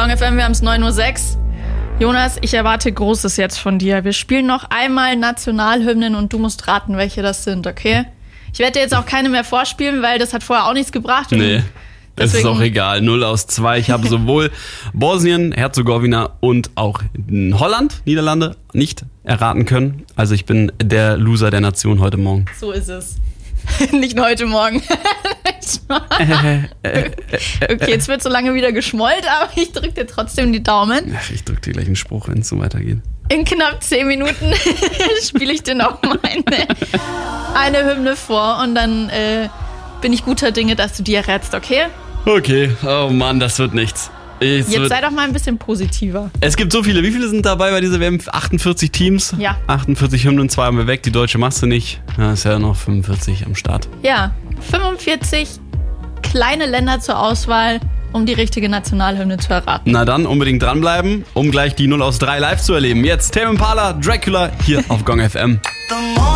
Gong FM, wir haben es 9:06 Uhr. Jonas, ich erwarte Großes jetzt von dir. Wir spielen noch einmal Nationalhymnen und du musst raten, welche das sind, okay? Ich werde dir jetzt auch keine mehr vorspielen, weil das hat vorher auch nichts gebracht. Nee, es ist auch egal. 0 aus 2. Ich habe sowohl Bosnien, Herzegowina und auch Holland, Niederlande, nicht erraten können. Also ich bin der Loser der Nation heute Morgen. So ist es. Nicht nur heute Morgen. Okay, jetzt wird so lange wieder geschmollt, aber ich drücke dir trotzdem die Daumen. Ach, ich drücke dir gleich einen Spruch, wenn es so weitergeht. In knapp 10 Minuten spiele ich dir noch mal eine Hymne vor und dann bin ich guter Dinge, dass du die errätst, okay? Okay, oh Mann, das wird nichts. Jetzt sei doch mal ein bisschen positiver. Es gibt so viele. Wie viele sind dabei bei dieser WM? 48 Teams? Ja. 48 Hymnen, 2 haben wir weg. Die deutsche machst du nicht. Ja, ist ja noch 45 am Start. Ja, 45 kleine Länder zur Auswahl, um die richtige Nationalhymne zu erraten. Na dann unbedingt dranbleiben, um gleich die 0 aus 3 live zu erleben. Jetzt Tame Impala, Dracula hier auf Gong FM.